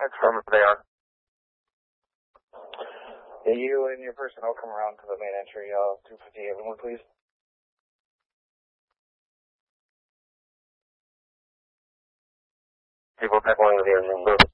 Affirmative, they are. Yeah, you and your personnel come around to the main entry, 258, please. People tackling with the engine.